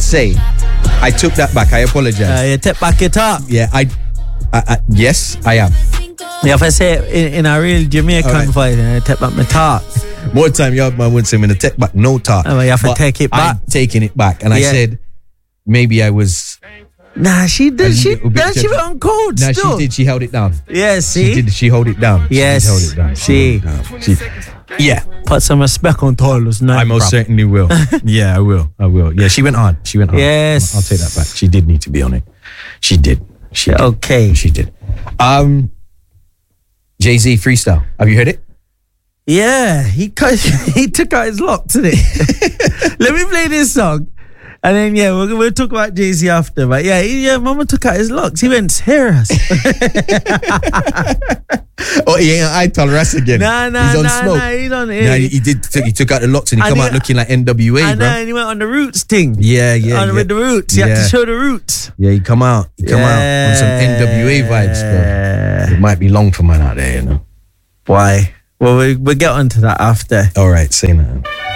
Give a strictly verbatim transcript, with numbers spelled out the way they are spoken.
say, I took that back. I apologize. Uh, you take back your talk. Yeah, I, I, I yes, I am. You have to say it in, in a real Jamaican right. voice. Uh, take back my talk. More time, your man would say, I'm going to take back no talk. Oh, you have to But take it back. I'm taking it back. And Yeah. I said, maybe I was... Nah, she did. A She, little bit nah, she just- went on code No, still. she did. She held it down. Yeah, see? She did. She held it down. Yes. She held it down. See. held it down. She, yeah. Put some respect on Taurus. I most certainly will. Yeah, I will. I will. Yeah, she went on. She went on. Yes. I'll take that back. She did need to be on it. She did. She did. Okay. She did. Um, Jay-Z freestyle. Have you heard it? Yeah, he cut, he took out his lock today. Let me play this song. And then, yeah, we'll, we'll talk about Jay-Z after. But yeah, he, yeah, Mama took out his locks. He went serious. Oh, he ain't I tolerance again. Nah, nah, He's on nah, smoke. nah, he don't. Nah, he, he did. Took, he took out the locks and he And come he- out looking like N W A, I know, bro. and he went on the roots thing. Yeah, yeah, on, yeah. With the roots. He had Yeah. to show the roots. Yeah, he come out. He come out on some N W A vibes, bro. It might be long for man out there, you know. Why? Well, we, we'll get onto that after. All right, say that.